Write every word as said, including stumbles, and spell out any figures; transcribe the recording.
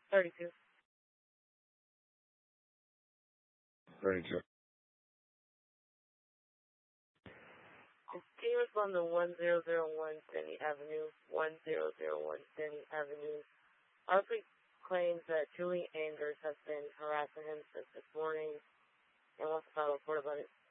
thirty-two. thirty-two. Can you respond to one zero zero one Denny Avenue, one zero zero one Denny Avenue? Arthur claims that Julie Anders has been harassing him since this morning and wants to file a report about it.